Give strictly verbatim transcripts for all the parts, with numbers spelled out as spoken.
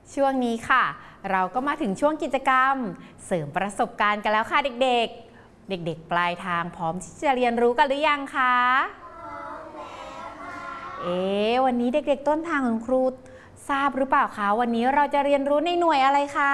ช่วงนี้ค่ะเราก็มาถึงช่วงกิจกรรมเสริมประสบการณ์กันแล้วค่ะเด็กๆเด็กๆปลายทางพร้อมที่จะเรียนรู้กันหรือยังคะพร้อมแล้วค่ะเอ๊ะวันนี้เด็กๆต้นทางของครูทราบหรือเปล่าคะวันนี้เราจะเรียนรู้ในหน่วยอะไรคะ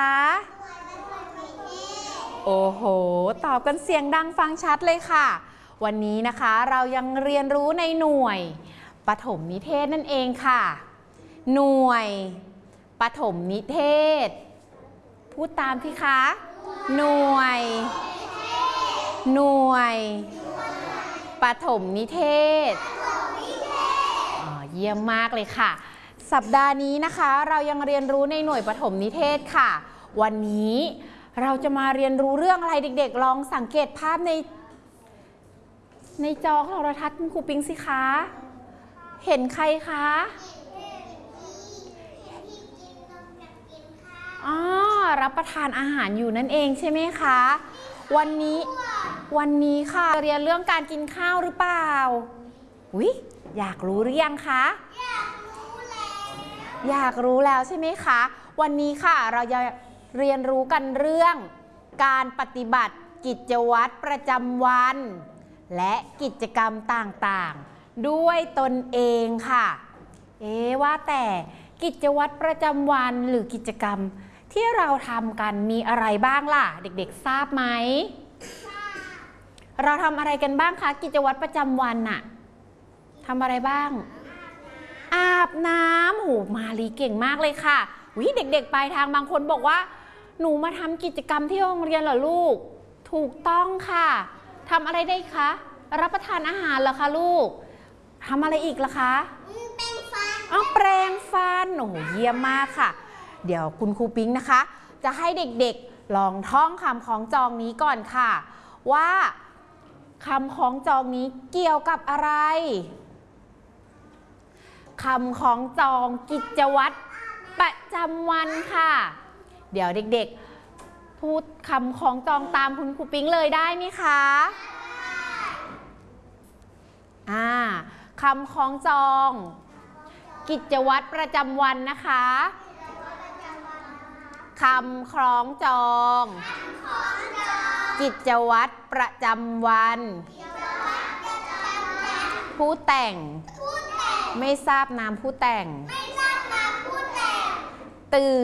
โอ้โหตอบกันเสียงดังฟังชัดเลยค่ะวันนี้นะคะเรายังเรียนรู้ในหน่วยปฐมนิเทศนั่นเองค่ะหน่วยปฐมนิเทศพูดตามพี่คะหน่วยหน่วยปฐมนิเทศอ๋อเยี่ยมมากเลยค่ะสัปดาห์นี้นะคะเรายังเรียนรู้ในหน่วยปฐมนิเทศค่ะวันนี้เราจะมาเรียนรู้เรื่องอะไรเด็กๆลองสังเกตภาพในในจอโทรทัศน์คุณครูปิ๊งสิคะเห็นใครคะอ๋อรับประทานอาหารอยู่นั่นเองใช่ไหมคะวันนี้วันนี้ค่ะเรียนเรื่องการกินข้าวหรือเปล่าอุ๊ยอยากรู้หรือยังคะอยากรู้แล้วอยากรู้แล้วใช่ไหมคะวันนี้ค่ะเราจะเรียนรู้กันเรื่องการปฏิบัติกิจวัตรประจำวันและกิจกรรมต่างๆด้วยตนเองค่ะเอ๊ะว่าแต่กิจวัตรประจำวันหรือกิจกรรมที่เราทำกันมีอะไรบ้างล่ะเด็กๆทราบไหมเราทำอะไรกันบ้างคะกิจวัตรประจำวันน่ะทำอะไรบ้างอาบน้ำโหมาลีเก่งมากเลยค่ะวิเด็กๆปลายทางบางคนบอกว่าหนูมาทำกิจกรรมที่โรงเรียนเหรอลูกถูกต้องค่ะทำอะไรได้คะรับประทานอาหารเหรอคะลูกทำอะไรอีกล่ะคะแปรงฟันอ๋อแปรงฟันโอ้โหเยี่ยมมากค่ะเดี๋ยวคุณครูปิ๊งนะคะจะให้เด็กๆลองท่องคำคล้องจองนี้ก่อนค่ะว่าคำคล้องจองนี้เกี่ยวกับอะไรคำคล้องจองกิจวัตรประจำวันค่ะเดี๋ยวเด็กๆพูดคำคล้องจองตามคุณครูปิ๊งเลยได้ไหมคะอ่าคำคล้องจองกิจวัตรประจำวันนะคะคำคล้องจองกิจวัตรประจำวันผู้แต่งไม่ทราบนามผู้แต่งตื่น